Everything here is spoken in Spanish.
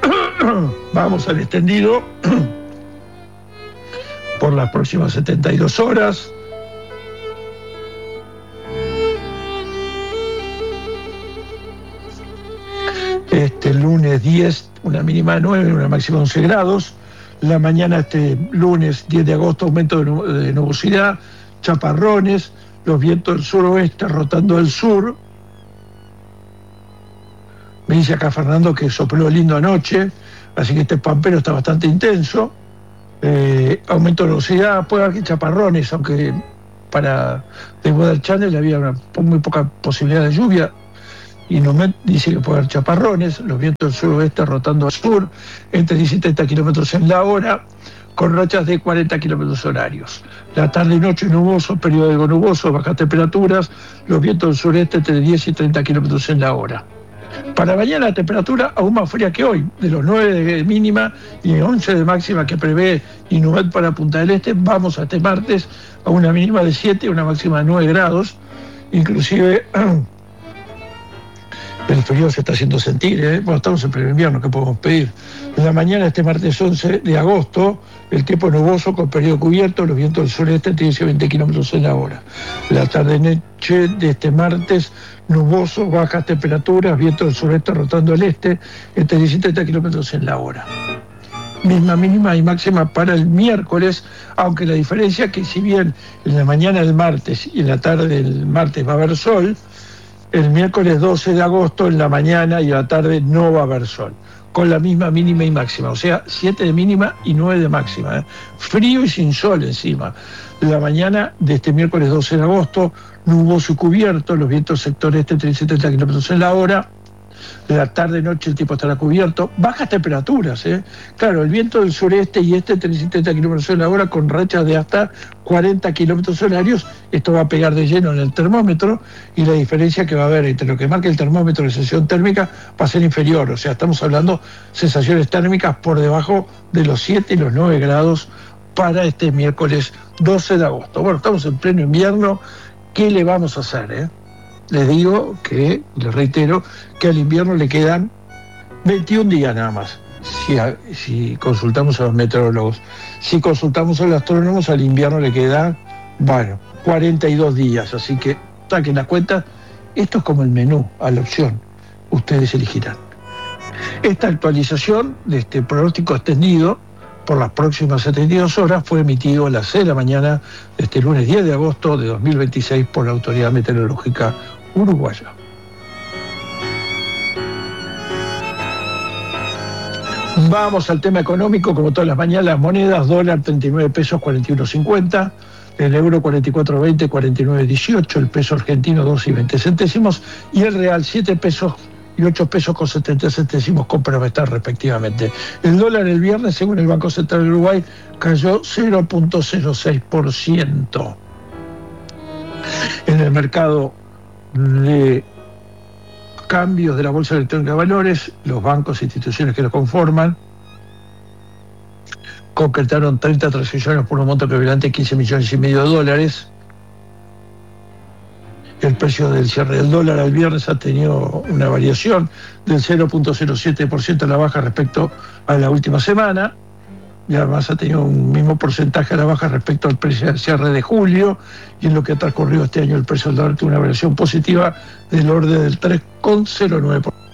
Vamos al extendido por las próximas 72 horas. Lunes 10, una mínima de 9, una máxima de 11 grados. La mañana lunes 10 de agosto, aumento de nubosidad, chaparrones, los vientos del suroeste rotando al sur. Me dice acá Fernando que sopló lindo anoche, así que este pampero está bastante intenso. Aumento de velocidad, puede haber chaparrones, aunque para The Weather Channel había muy poca posibilidad de lluvia. Y Nomet dice que puede haber chaparrones, los vientos del suroeste rotando al sur, entre 10 y 30 kilómetros en la hora, con rachas de 40 kilómetros horarios. La tarde y noche nuboso, periodo nuboso, bajas temperaturas, los vientos del sureste entre 10 y 30 kilómetros en la hora. Para mañana la temperatura aún más fría que hoy, de los 9 de mínima y 11 de máxima que prevé Inumet para Punta del Este. Vamos a este martes a una mínima de 7 y una máxima de 9 grados, inclusive el frío se está haciendo sentir, Bueno, estamos en pleno invierno, ¿qué podemos pedir? En la mañana, este martes 11 de agosto, el tiempo nuboso con periodo cubierto, los vientos del sureste entre 10 y 20 kilómetros en la hora. La tarde-noche de este martes, nuboso, bajas temperaturas, vientos del sureste rotando al este, entre 10 y 30 kilómetros en la hora. Misma mínima y máxima para el miércoles, aunque la diferencia es que si bien en la mañana del martes y en la tarde del martes va a haber sol, el miércoles 12 de agosto en la mañana y a la tarde no va a haber sol, con la misma mínima y máxima, o sea, 7 de mínima y 9 de máxima. Frío y sin sol encima. La mañana de este miércoles 12 de agosto, nuboso y cubierto, los vientos sector este entre 70 kilómetros en la hora. La tarde-noche el tiempo estará cubierto, bajas temperaturas, Claro, el viento del sureste y este entre 70 kilómetros en la hora con rachas de hasta 40 kilómetros horarios. Esto va a pegar de lleno en el termómetro y la diferencia que va a haber entre lo que marca el termómetro de sensación térmica va a ser inferior. O sea, estamos hablando sensaciones térmicas por debajo de los 7 y los 9 grados para este miércoles 12 de agosto. Bueno, estamos en pleno invierno. ¿Qué le vamos a hacer, Les digo que, les reitero, que al invierno le quedan 21 días nada más, si consultamos a los meteorólogos. Si consultamos a los astrónomos, al invierno le quedan, 42 días. Así que saquen la cuenta. Esto es como el menú, a la opción. Ustedes elegirán. Esta actualización de este pronóstico extendido por las próximas 72 horas fue emitido a las 6 de la mañana de este lunes 10 de agosto de 2026 por la Autoridad Meteorológica Uruguaya. Vamos al tema económico, como todas las mañanas, las monedas: dólar 39 pesos 41.50, el euro 44.20, 49.18, el peso argentino 2 y 20 centésimos y el real 7 pesos y 8 pesos con 70 centésimos comprometer respectivamente. El dólar el viernes, según el Banco Central de Uruguay, cayó 0.06%. En el mercado de cambios de la Bolsa Electrónica de Valores, los bancos e instituciones que lo conforman concretaron 30 transacciones por un monto equivalente a 15 millones y medio de dólares. El precio del cierre del dólar al viernes ha tenido una variación del 0.07% a la baja respecto a la última semana, y además ha tenido un mismo porcentaje a la baja respecto al precio del cierre de julio, y en lo que ha transcurrido este año el precio del dólar tuvo una variación positiva del orden del 3,09%.